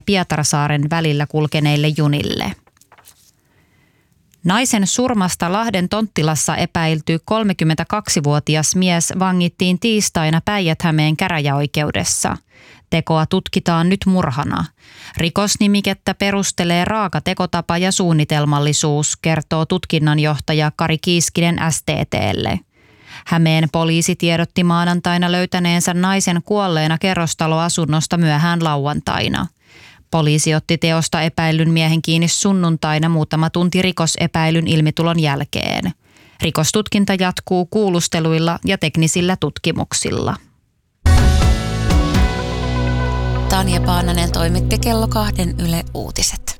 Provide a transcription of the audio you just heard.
Pietarsaaren välillä kulkeneille junille. Naisen surmasta Lahden Tonttilassa epäilty 32-vuotias mies vangittiin tiistaina Päijät-Hämeen käräjäoikeudessa. Tekoa tutkitaan nyt murhana. Rikosnimikettä perustelee raaka tekotapa ja suunnitelmallisuus, kertoo tutkinnanjohtaja Kari Kiiskinen STT:lle. Hämeen poliisi tiedotti maanantaina löytäneensä naisen kuolleena kerrostaloasunnosta myöhään lauantaina. Poliisi otti teosta epäillyn miehen kiinni sunnuntaina muutama tunti rikosepäilyn ilmitulon jälkeen. Rikostutkinta jatkuu kuulusteluilla ja teknisillä tutkimuksilla. Tanja Paananen toimitti kello 2 Yle Uutiset.